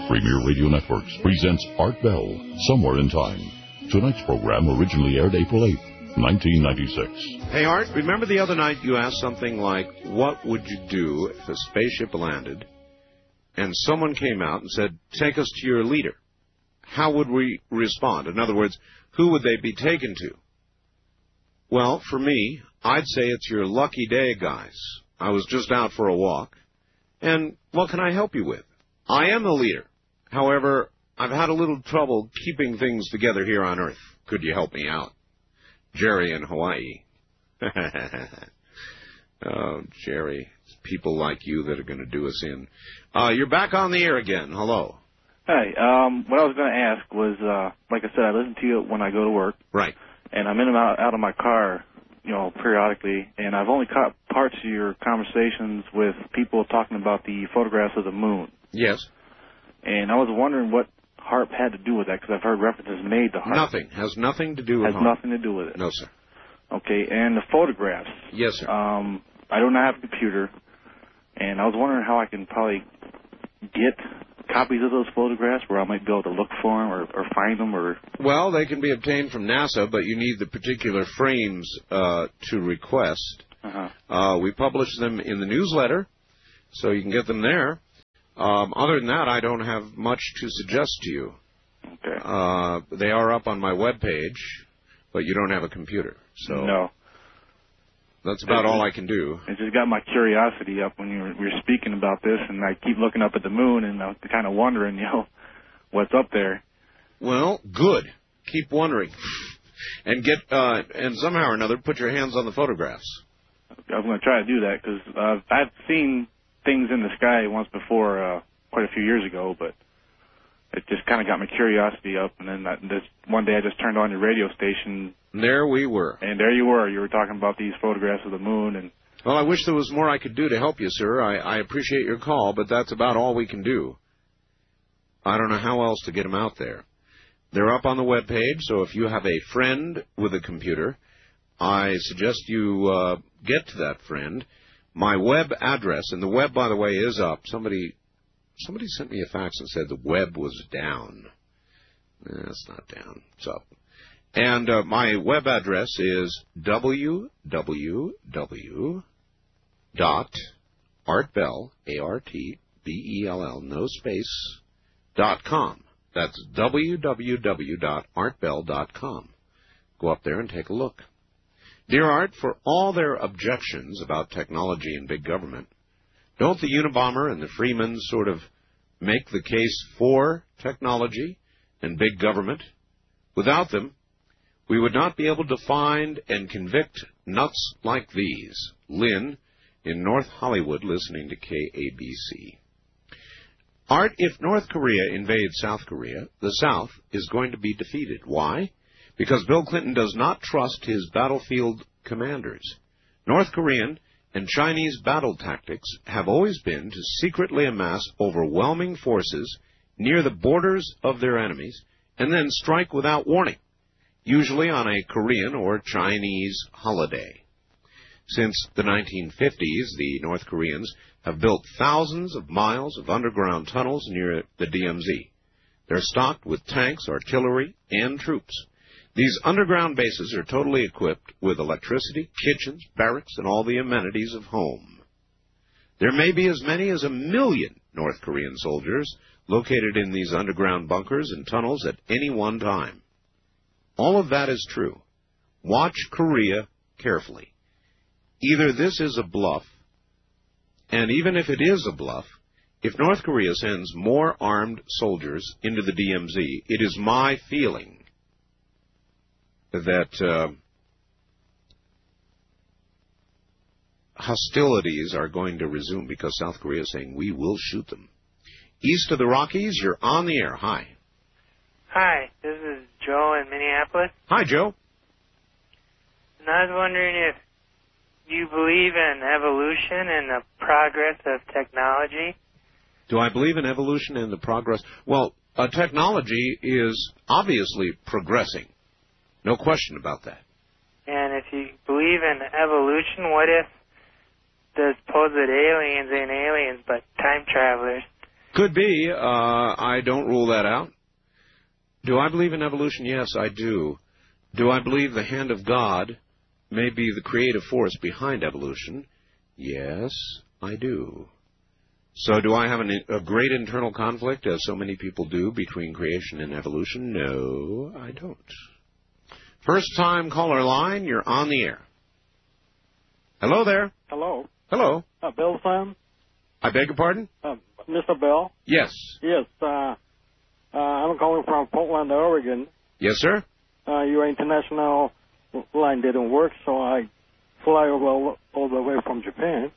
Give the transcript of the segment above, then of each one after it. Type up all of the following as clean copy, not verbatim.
Premier Radio Networks presents Art Bell, Somewhere in Time. Tonight's program originally aired April 8th, 1996. Hey, Art, remember the other night you asked something like, what would you do if a spaceship landed and someone came out and said, take us to your leader? How would we respond? In other words, who would they be taken to? Well, for me, I'd say it's your lucky day, guys. I was just out for a walk, and what can I help you with? I am the leader. However, I've had a little trouble keeping things together here on Earth. Could you help me out? Jerry in Hawaii. Oh, Jerry, it's people like you that are going to do us in. You're back on the air again. Hello. Hey, what I was going to ask was, like I said, I listen to you when I go to work. Right. And I'm in and out of my car, periodically, and I've only caught parts of your conversations with people talking about the photographs of the moon. Yes. And I was wondering what HAARP had to do with that, because I've heard references made to HAARP. Nothing. Has nothing to do with HAARP. Has nothing to do with it. No, sir. Okay, and the photographs. Yes, sir. I don't have a computer, and I was wondering how I can probably get copies of those photographs where I might be able to look for them or find them. Well, they can be obtained from NASA, but you need the particular frames to request. We publish them in the newsletter, so you can get them there. Other than that, I don't have much to suggest to you. Okay. They are up on my webpage, but you don't have a computer. So no. That's about all I can do. It just got my curiosity up when you were speaking about this, and I keep looking up at the moon and I'm kind of wondering, what's up there. Well, good. Keep wondering. And and somehow or another, put your hands on the photographs. I'm going to try to do that, because I've seen things in the sky once before, quite a few years ago, but it just kind of got my curiosity up, and then one day I just turned on your radio station. There we were. And there you were. You were talking about these photographs of the moon. And well, I wish there was more I could do to help you, sir. I appreciate your call, but that's about all we can do. I don't know how else to get them out there. They're up on the webpage, so if you have a friend with a computer, I suggest you get to that friend. My web address, and the web, by the way, is up. Somebody sent me a fax and said the web was down. It's not down. It's up. And my web address is www.artbell, ARTBELL, no space, .com. That's www.artbell.com. Go up there and take a look. Dear Art, for all their objections about technology and big government, don't the Unabomber and the Freeman sort of make the case for technology and big government? Without them, we would not be able to find and convict nuts like these. Lynn in North Hollywood, listening to KABC. Art, if North Korea invades South Korea, the South is going to be defeated. Why? Because Bill Clinton does not trust his battlefield commanders. North Korean and Chinese battle tactics have always been to secretly amass overwhelming forces near the borders of their enemies and then strike without warning, usually on a Korean or Chinese holiday. Since the 1950s, the North Koreans have built thousands of miles of underground tunnels near the DMZ. They're stocked with tanks, artillery, and troops. These underground bases are totally equipped with electricity, kitchens, barracks, and all the amenities of home. There may be as many as 1 million North Korean soldiers located in these underground bunkers and tunnels at any one time. All of that is true. Watch Korea carefully. Either this is a bluff, and even if it is a bluff, if North Korea sends more armed soldiers into the DMZ, it is my feeling that hostilities are going to resume because South Korea is saying, we will shoot them. East of the Rockies, you're on the air. Hi. Hi, this is Joe in Minneapolis. Hi, Joe. And I was wondering if you believe in evolution and the progress of technology. Do I believe in evolution and the progress? Well, technology is obviously progressing. No question about that. And if you believe in evolution, what if the supposed aliens ain't aliens but time travelers? Could be. I don't rule that out. Do I believe in evolution? Yes, I do. Do I believe the hand of God may be the creative force behind evolution? Yes, I do. So do I have a great internal conflict, as so many people do, between creation and evolution? No, I don't. First time caller line, you're on the air. Hello there. Hello. Hello. Bill Sam? I beg your pardon? Mr. Bell? Yes. Yes. I'm calling from Portland, Oregon. Yes, sir? Your international line didn't work, so I fly over all the way from Japan.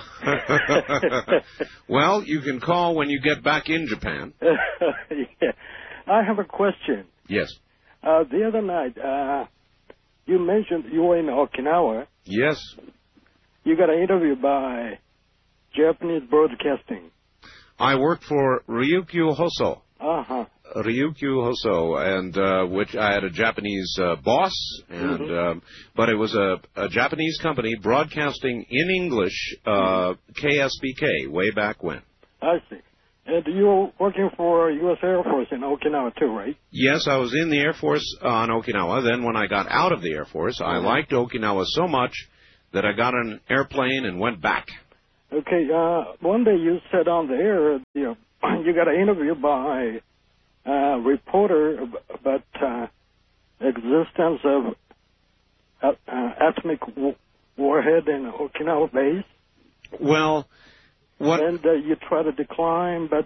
Well, you can call when you get back in Japan. Yeah. I have a question. Yes. The other night, you mentioned you were in Okinawa. Yes. You got an interview by Japanese Broadcasting. I work for Ryukyu Hoso. Uh-huh. Ryukyu Hoso, and which I had a Japanese boss, and but it was a Japanese company broadcasting in English, KSBK, way back when. I see. And you were working for U.S. Air Force in Okinawa too, right? Yes, I was in the Air Force on Okinawa. Then when I got out of the Air Force, I liked Okinawa so much that I got on an airplane and went back. Okay, one day you said on the air, you got an interview by a reporter about existence of atomic warhead in Okinawa base. Well, what? And you try to decline, but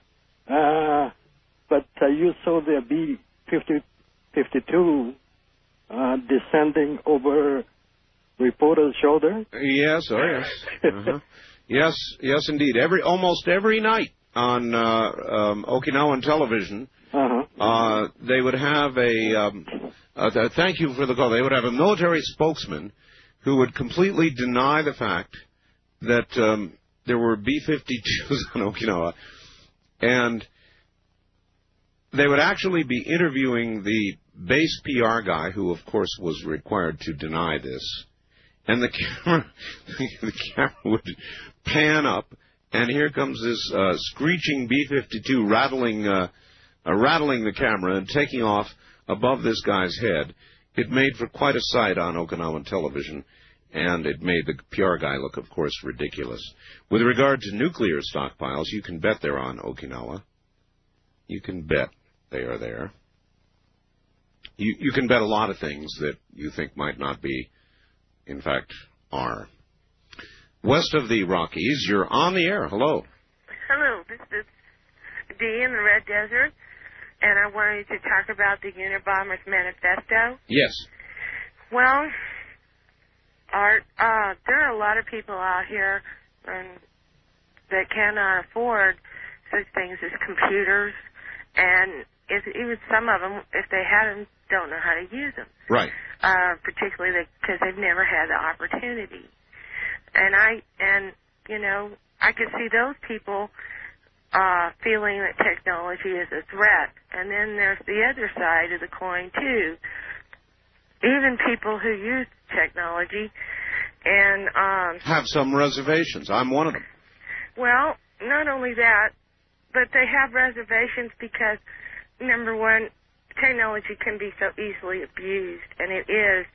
you saw the B-52 descending over reporter's shoulder. Yes, oh yes. Uh-huh. Yes, indeed. Almost every night on Okinawan television, they would have thank you for the call. They would have a military spokesman who would completely deny the fact that there were B-52s on Okinawa, and they would actually be interviewing the base PR guy, who, of course, was required to deny this. And the camera would pan up, and here comes this screeching B-52 rattling the camera and taking off above this guy's head. It made for quite a sight on Okinawan television, and it made the PR guy look, of course, ridiculous. With regard to nuclear stockpiles, you can bet they're on Okinawa. You can bet they are there. You can bet a lot of things that you think might not be, in fact, are. West of the Rockies, you're on the air. Hello. Hello, this is Dee in the Red Desert, and I wanted to talk about the Unabomber's Manifesto. Yes. Well, Art, there are a lot of people out here that cannot afford such things as computers, and even some of them, if they had them, don't know how to use them. Right. Particularly because they've never had the opportunity. And I could see those people feeling that technology is a threat. And then there's the other side of the coin, too. Even people who use technology and have some reservations. I'm one of them. Well, not only that, but they have reservations because, number one, technology can be so easily abused, and it is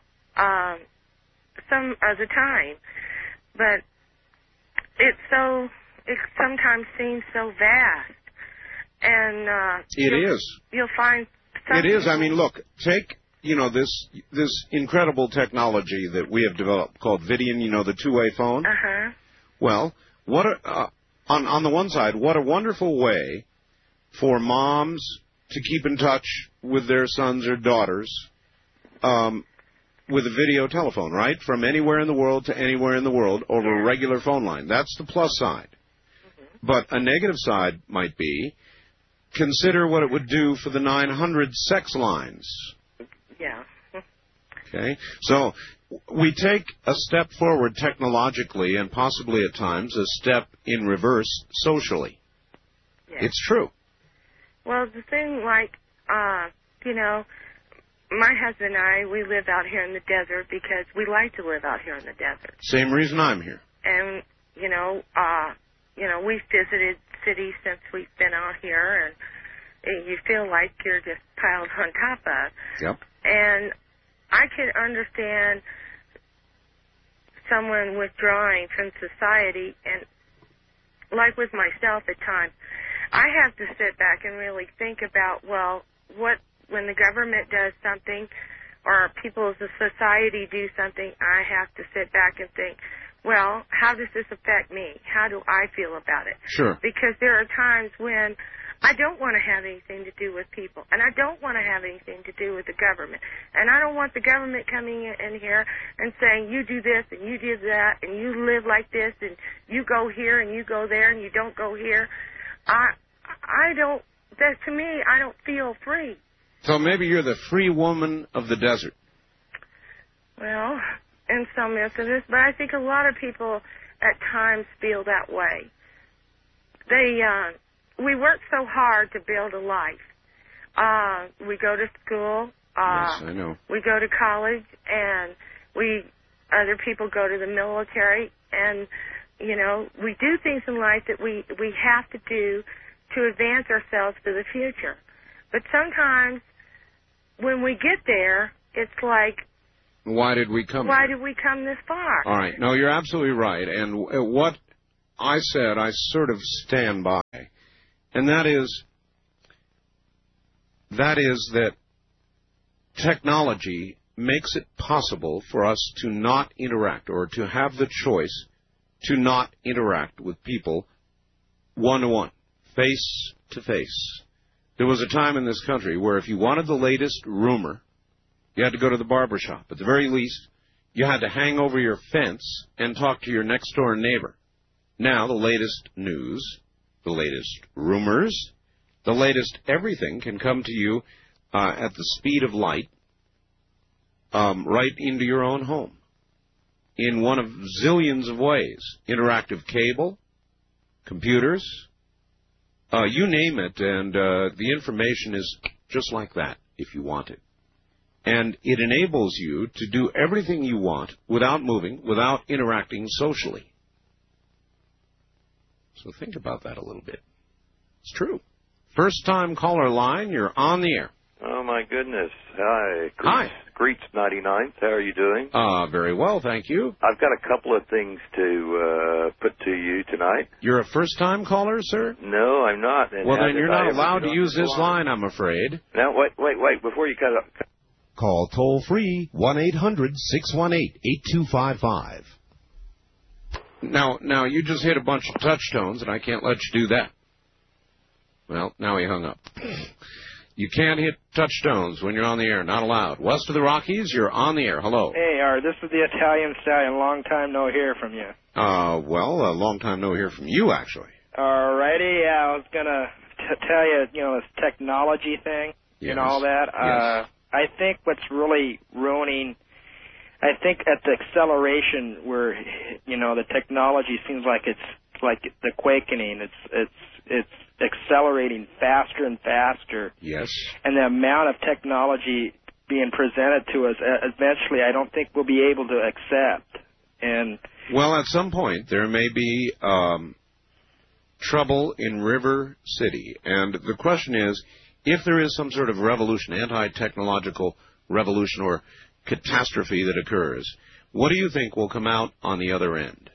some of the time. But it sometimes seems so vast, and you'll find something. It is. I mean, look, take this incredible technology that we have developed called Vidian. The two-way phone. Well, on the one side, what a wonderful way for moms to keep in touch with their sons or daughters with a video telephone, right? From anywhere in the world to anywhere in the world over a regular phone line. That's the plus side. But a negative side might be, consider what it would do for the 900 sex lines. Yeah. Okay? So we take a step forward technologically and possibly at times a step in reverse socially. Yeah. It's true. Well, the thing, my husband and I, we live out here in the desert because we like to live out here in the desert. Same reason I'm here. And, we visited city since we've been out here, and you feel like you're just piled on top of. Yep. And I can understand someone withdrawing from society, and like with myself at times, I have to sit back and really think about, well, when the government does something or people as a society do something, I have to sit back and think, well, how does this affect me? How do I feel about it? Sure. Because there are times when I don't want to have anything to do with people, and I don't want to have anything to do with the government, and I don't want the government coming in here and saying, you do this and you do that and you live like this and you go here and you go there and you don't go here. I don't, that to me, I don't feel free. So maybe you're the free woman of the desert. Well, in some instances, but I think a lot of people at times feel that way. We work so hard to build a life. We go to school. Yes, I know. We go to college, and other people go to the military, and, you know, we do things in life that we have to do to advance ourselves to the future. But sometimes when we get there, it's like, why did we come this far? All right. No, you're absolutely right. And what I said, I sort of stand by. And that is that technology makes it possible for us to not interact, or to have the choice to not interact with people one-to-one, face-to-face. There was a time in this country where if you wanted the latest rumor, you had to go to the barber shop. At the very least, you had to hang over your fence and talk to your next-door neighbor. Now, the latest news, the latest rumors, the latest everything can come to you at the speed of light, right into your own home, in one of zillions of ways. Interactive cable, computers, you name it, and the information is just like that if you want it. And it enables you to do everything you want without moving, without interacting socially. So think about that a little bit. It's true. First-time caller line, you're on the air. Oh, my goodness. Hi. Hi. Greets 99th. How are you doing? Very well, thank you. I've got a couple of things to put to you tonight. You're a first-time caller, sir? No, I'm not. And well, then you're not allowed to use this line, I'm afraid. Now, wait. Before you cut up. Call toll-free 1-800-618-8255. Now, you just hit a bunch of touchstones, and I can't let you do that. Well, now he hung up. You can't hit touchstones when you're on the air. Not allowed. West of the Rockies, you're on the air. Hello. Hey, this is the Italian Stallion. Long time no hear from you. Well, a long time no hear from you, actually. All righty. Yeah, I was going to tell you, this technology thing and all that. Yes. I think what's really ruining, I think at the acceleration where, the technology seems like it's like the quakening. It's accelerating faster and faster. Yes. And the amount of technology being presented to us, eventually I don't think we'll be able to accept. And well, at some point there may be trouble in River City. And the question is, if there is some sort of revolution, anti-technological revolution or catastrophe that occurs, what do you think will come out on the other end?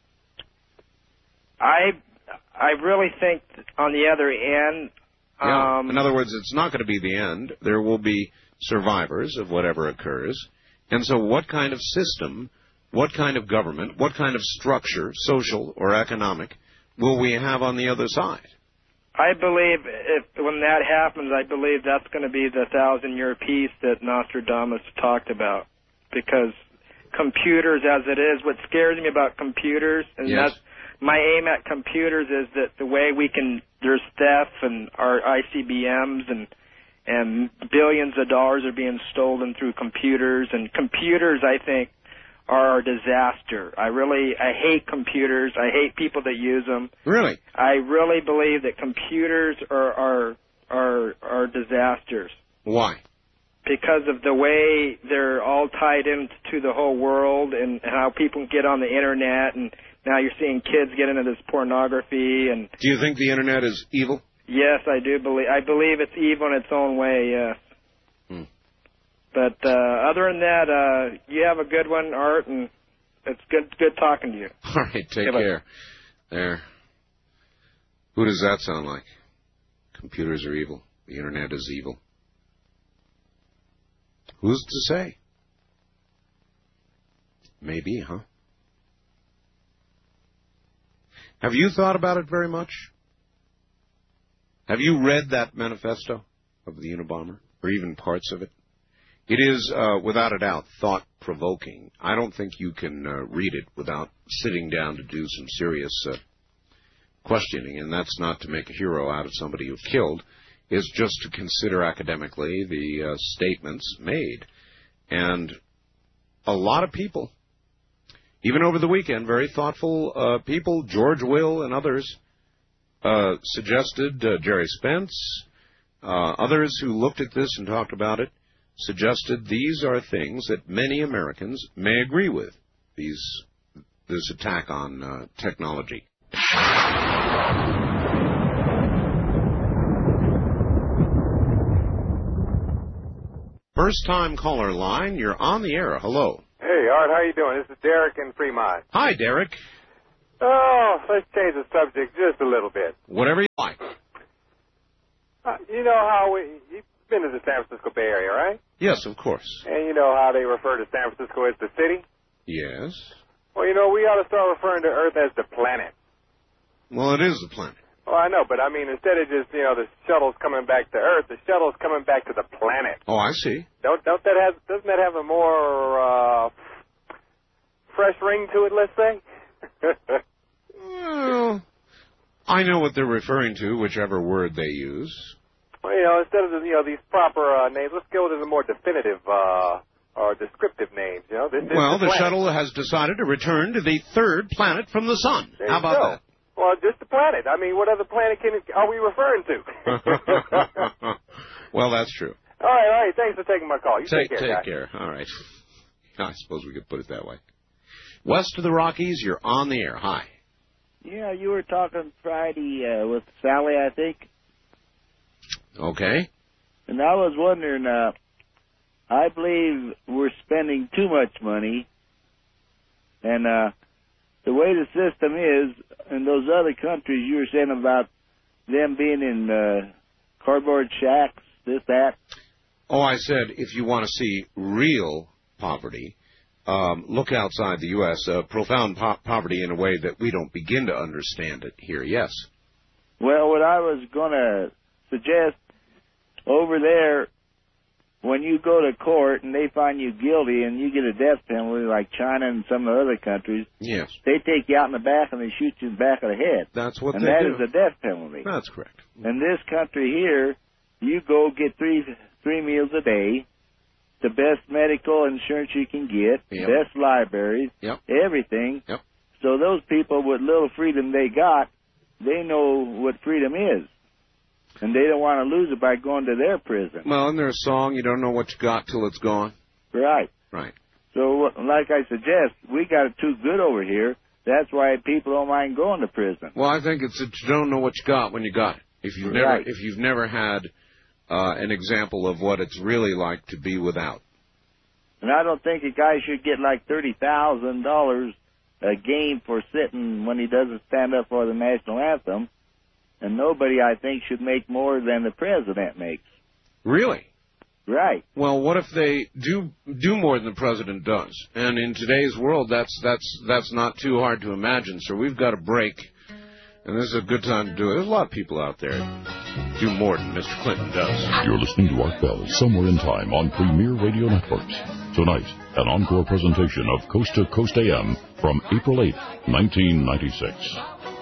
I really think on the other end... in other words, it's not going to be the end. There will be survivors of whatever occurs. And so what kind of system, what kind of government, what kind of structure, social or economic, will we have on the other side? I believe when that happens, I believe that's going to be the 1,000-year peace that Nostradamus talked about. Because computers, as it is, what scares me about computers, and that's my aim at computers, is that the way there's theft and our ICBMs and billions of dollars are being stolen through computers. And computers, I think, are a disaster. I hate computers. I hate people that use them. Really? I really believe that computers are disasters. Why? Because of the way they're all tied into the whole world and how people get on the internet and now you're seeing kids get into this pornography. And do you think the Internet is evil? Yes, I do believe. I believe it's evil in its own way. Yes. But other than that, you have a good one, Art, and it's good talking to you. All right, take care. There. Who does that sound like? Computers are evil. The Internet is evil. Who's to say? Maybe, huh? Have you thought about it very much? Have you read that manifesto of the Unabomber, or even parts of it? It is, without a doubt, thought-provoking. I don't think you can read it without sitting down to do some serious questioning, and that's not to make a hero out of somebody who killed. It's just to consider academically the statements made. And a lot of people, even over the weekend, very thoughtful people, George Will and others, suggested, Jerry Spence, others who looked at this and talked about it, suggested these are things that many Americans may agree with, this attack on technology. First-time caller line, you're on the air. Hello. Hey, Art, how you doing? This is Derek in Fremont. Hi, Derek. Oh, let's change the subject just a little bit. Whatever you like. You know how you've been to the San Francisco Bay Area, right? Yes, of course. And you know how they refer to San Francisco as the city? Yes. Well, you know, we ought to start referring to Earth as the planet. Well, it is the planet. Oh, I know, but I mean, instead of just, the shuttle's coming back to Earth, the shuttle's coming back to the planet. Oh, I see. Doesn't that have a more fresh ring to it, let's say? Well, I know what they're referring to, whichever word they use. Well, instead of these proper names, let's go to the more definitive or descriptive names. The shuttle has decided to return to the third planet from the sun. How about that? Well, just the planet. I mean, what other planet are we referring to? Well, that's true. All right. Thanks for taking my call. You take care, guys. Take care. All right. I suppose we could put it that way. West of the Rockies, you're on the air. Hi. Yeah, you were talking Friday with Sally, I think. Okay. And I was wondering, I believe we're spending too much money, and the way the system is, in those other countries you were saying about them being in cardboard shacks, this, that. Oh, I said if you want to see real poverty, look outside the U.S., profound poverty in a way that we don't begin to understand it here, yes. Well, what I was going to suggest, over there, when you go to court and they find you guilty and you get a death penalty like China and some of the other countries, yes, they take you out in the back and they shoot you in the back of the head. That's what they do. And that is a death penalty. That's correct. In this country here, you go get three meals a day, the best medical insurance you can get, yep, best libraries, yep, everything. Yep. So those people with little freedom they got, they know what freedom is. And they don't want to lose it by going to their prison. Well, and there's a song, you don't know what you got till it's gone. Right. Right. So, like I suggest, we got it too good over here. That's why people don't mind going to prison. Well, I think it's that you don't know what you got when you got it. If you've never had an example of what it's really like to be without. And I don't think a guy should get like $30,000 a game for sitting when he doesn't stand up for the national anthem. And nobody, I think, should make more than the president makes. Really? Right. Well, what if they do more than the president does? And in today's world, that's not too hard to imagine. So we've got a break, and this is a good time to do it. There's a lot of people out there who do more than Mr. Clinton does. You're listening to Art Bell, Somewhere in Time on Premier Radio Networks. Tonight, an encore presentation of Coast to Coast AM from April 8, 1996.